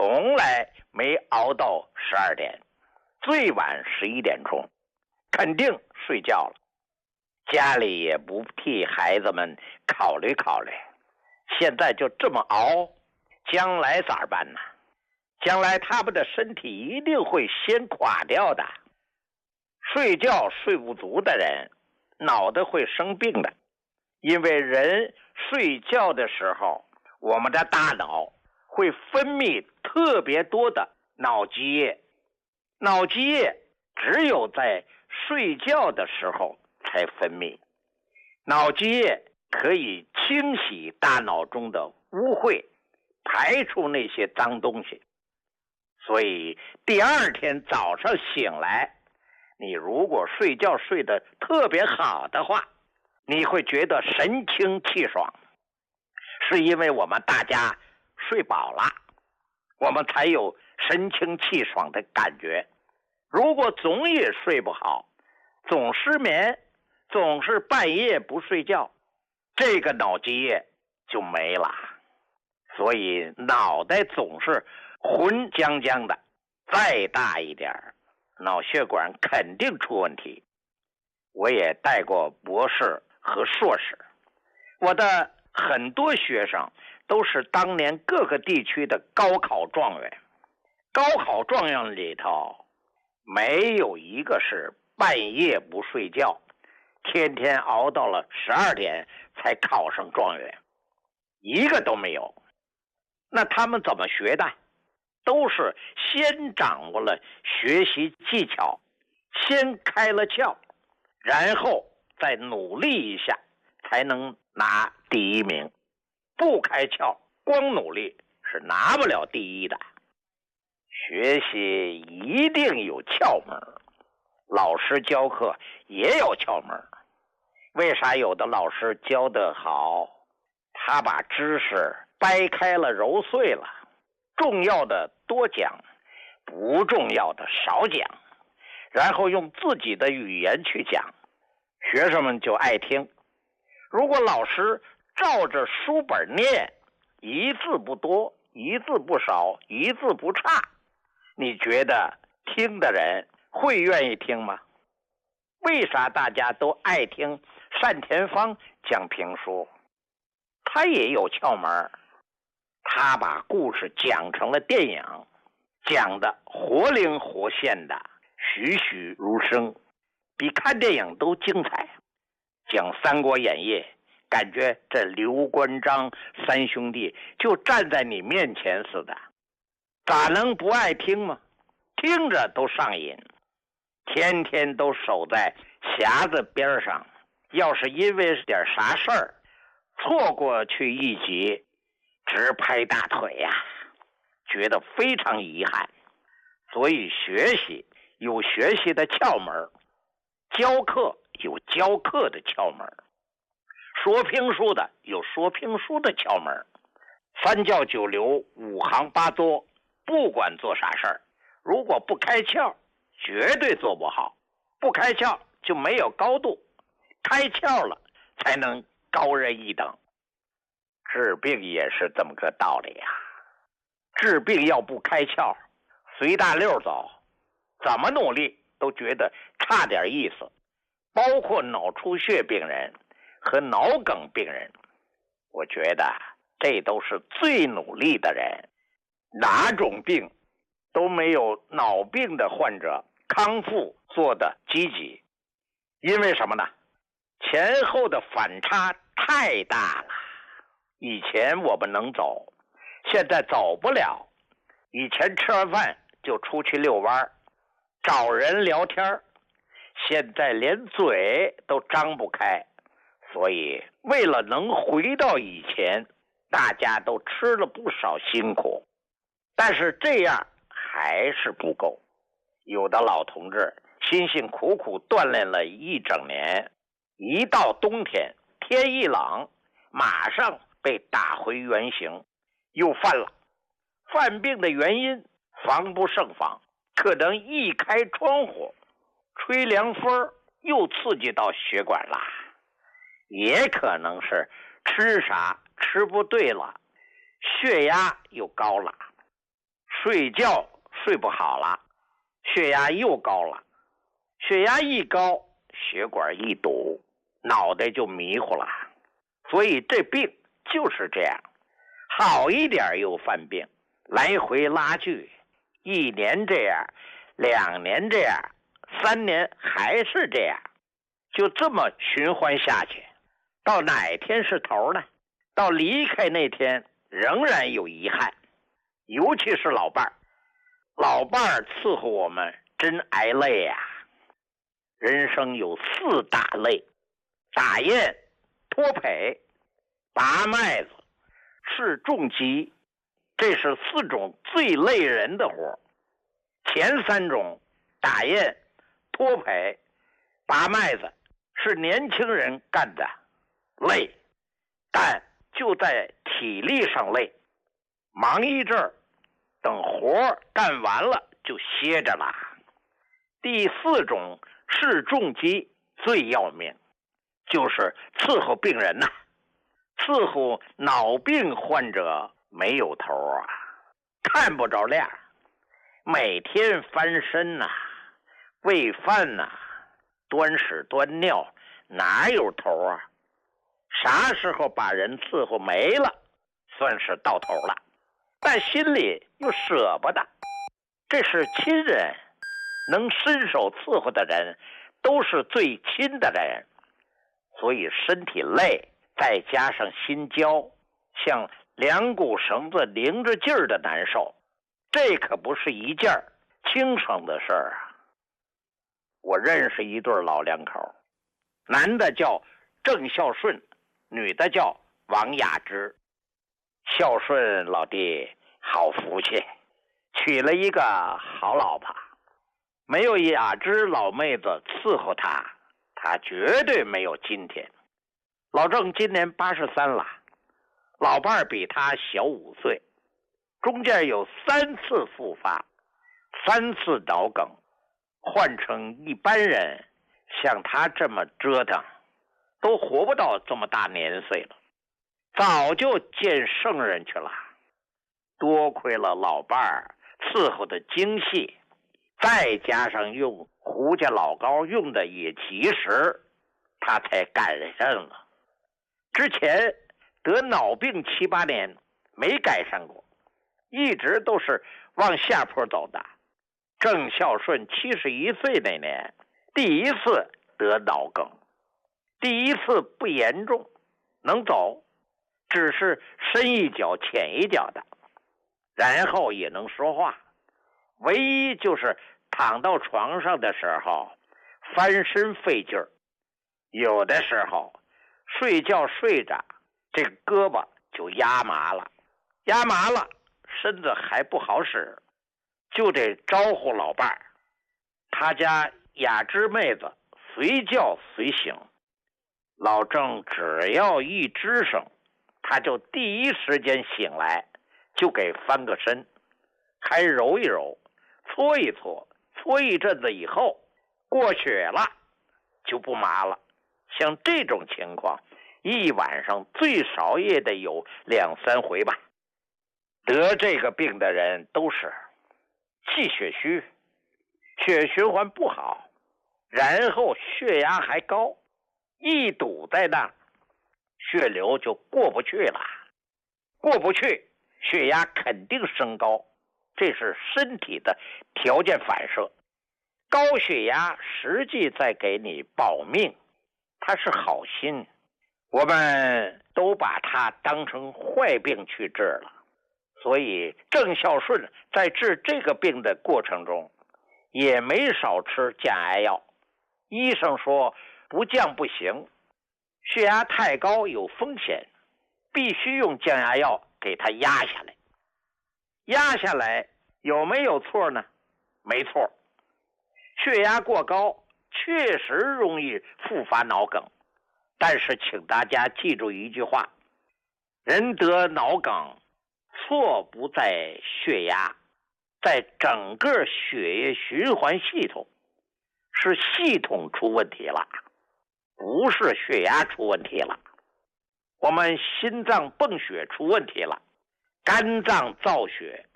从来没熬到12点，最晚11点钟，肯定睡觉了。家里也不替孩子们考虑考虑，现在就这么熬，将来咋办呢？将来他们的身体一定会先垮掉的。睡觉睡不足的人，脑袋会生病的，因为人睡觉的时候，我们的大脑会分泌特别多的脑积液，脑积液只有在睡觉的时候才分泌。脑积液可以清洗大脑中的污秽，排出那些脏东西。所以第二天早上醒来，你如果睡觉睡得特别好的话，你会觉得神清气爽，是因为我们大家睡饱了，我们才有神清气爽的感觉。如果总也睡不好，总失眠，总是半夜不睡觉，这个脑积液就没了。所以脑袋总是浑浆浆的，再大一点脑血管肯定出问题。我也带过博士和硕士，我的很多学生都是当年各个地区的高考状元。高考状元里头没有一个是半夜不睡觉，天天熬到了12点才考上状元，一个都没有。那他们怎么学的？都是先掌握了学习技巧，先开了窍，然后再努力一下，才能拿第一名。不开窍，光努力是拿不了第一的。学习一定有窍门，老师教课也有窍门。为啥有的老师教得好？他把知识掰开了揉碎了，重要的多讲，不重要的少讲，然后用自己的语言去讲，学生们就爱听。如果老师照着书本念，一字不多，一字不少，一字不差，你觉得听的人会愿意听吗？为啥大家都爱听单田芳讲评书？他也有窍门，他把故事讲成了电影，讲得活灵活现的，栩栩如生，比看电影都精彩。讲《三国演义》，感觉这刘关张三兄弟就站在你面前似的，咋能不爱听吗？听着都上瘾，天天都守在匣子边上，要是因为点啥事儿错过去一集，直拍大腿呀，觉得非常遗憾。所以学习有学习的窍门，教课有教课的窍门，说评书的有说评书的窍门。三教九流五行八作，不管做啥事儿，如果不开窍，绝对做不好。不开窍就没有高度，开窍了才能高人一等。治病也是这么个道理呀。治病要不开窍，随大溜走，怎么努力都觉得差点意思。包括脑出血病人和脑梗病人，我觉得这都是最努力的人，哪种病都没有脑病的患者康复做的积极。因为什么呢？前后的反差太大了。以前我们能走，现在走不了。以前吃完饭就出去遛弯，找人聊天，现在连嘴都张不开。所以为了能回到以前，大家都吃了不少辛苦，但是这样还是不够。有的老同志辛辛苦苦锻炼了一整年，一到冬天天一冷，马上被打回原形，又犯了。犯病的原因防不胜防，可能一开窗户吹凉风又刺激到血管了，也可能是吃啥吃不对了，血压又高了。 睡觉睡不好了，血压又高了，血压一高，血管一堵，脑袋就迷糊了。所以这病就是这样，好一点又犯病，来回拉锯，1年这样，2年这样，3年还是这样，就这么循环下去，到哪天是头呢？到离开那天仍然有遗憾。尤其是老伴儿，老伴儿伺候我们真挨累呀。人生有4大累：打雁、脱圯、拔麦子、试重机，这是4种最累人的活。前3种打雁、脱圯、拔麦子是年轻人干的，累，但就在体力上累，忙一阵儿，等活干完了就歇着了。第4种试重机最要命，就是伺候病人呐。伺候脑病患者没有头啊，看不着亮，每天翻身呐，喂饭呐，端屎端尿，哪有头啊？啥时候把人伺候没了，算是到头了，但心里又舍不得。这是亲人，能伸手伺候的人都是最亲的人，所以身体累，再加上心焦，像2股绳子拧着劲儿的难受，这可不是一件轻省的事儿啊。我认识一对老两口，男的叫郑孝顺，女的叫王雅芝。孝顺老弟好福气，娶了一个好老婆，没有雅芝老妹子伺候他，他绝对没有今天。老郑今年83了，老伴儿比他小5岁，中间有3次复发，3次脑梗，换成一般人像他这么折腾，都活不到这么大年岁了，早就见圣人去了。多亏了老伴儿伺候的精细，再加上用胡家老膏用的也及时，他才改善了。之前得脑病7、8年没改善过，一直都是往下坡走的。郑孝顺71岁那年第一次得脑梗，第一次不严重，能走，只是深一脚浅一脚的，然后也能说话，唯一就是躺到床上的时候翻身费劲儿，有的时候睡觉睡着这个胳膊就压麻了，身子还不好使，就得招呼老伴儿。他家雅芝妹子随叫随醒，老郑只要一吱声，他就第一时间醒来，就给翻个身，还揉一揉，搓一搓，搓一阵子以后过血了就不麻了。像这种情况一晚上最少也得有2、3回吧。得这个病的人都是气血虚，血循环不好，然后血压还高，一堵在那，血流就过不去了，过不去，血压肯定升高，这是身体的条件反射。高血压实际在给你保命，它是好心，我们都把它当成坏病去治了。所以郑孝顺在治这个病的过程中也没少吃降压药，医生说不降不行，血压太高有风险，必须用降压药给它压下来。压下来有没有错呢？没错，血压过高确实容易复发脑梗，但是请大家记住一句话，人得脑梗错不在血压，在整个血液循环系统，是系统出问题了，不是血压出问题了。我们心脏泵血出问题了，肝脏造血，